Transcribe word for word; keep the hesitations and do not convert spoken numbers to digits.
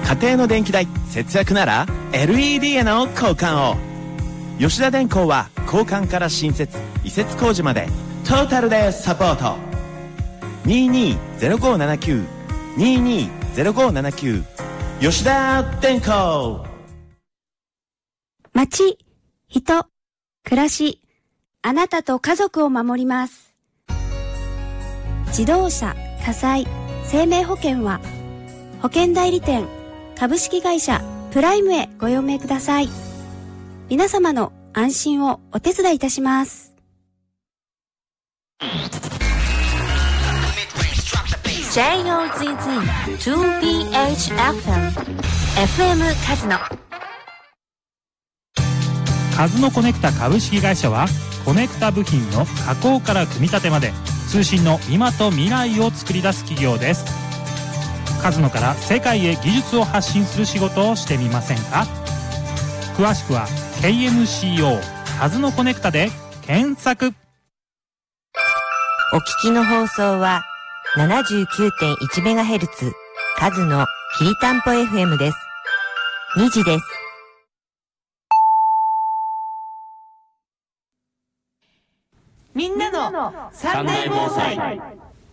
家庭の電気代節約なら エルイーディー への交換を。吉田電工は交換から新設移設工事までトータルでサポート。にーにーゼロごーななきゅう にーにーゼロごーななきゅう吉田電工。 街、人、暮らし、あなたと家族を守ります。自動車、火災、生命保険は保険代理店株式会社プライムへご用命ください。皆様の安心をお手伝いいたします。 ジェイオーゼットツービーエイチエフエム エフエム カズノ。 カズノコネクタ株式会社はコネクタ部品の加工から組み立てまで通信の今と未来を作り出す企業です。カズノから世界へ技術を発信する仕事をしてみませんか。詳しくは ケーエムシーオー カズノコネクタで検索。 お聞きの放送は ななじゅうきゅうてんいちメガヘルツ カズノきりたんぽ エフエム です。にじです。 みんなの三大防災。